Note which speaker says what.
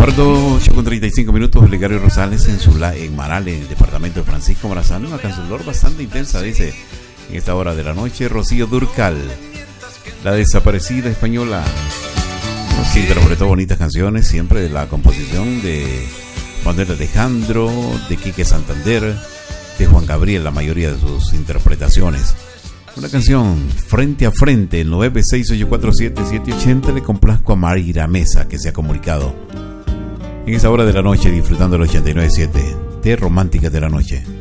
Speaker 1: Eduardo, 8:35, Olegario Rosales en Marale, en el departamento de Francisco Morazán. Una canción bastante intensa, dice, en esta hora de la noche. Rocío Dúrcal, la desaparecida española, nos interpretó bonitas canciones, siempre de la composición de Manuel Alejandro, de Quique Santander, de Juan Gabriel, la mayoría de sus interpretaciones. Una canción, Frente a Frente, el 96847-780. Le complazco a Mayra Mesa, que se ha comunicado en esa hora de la noche, disfrutando el 89.7 de Románticas de la Noche.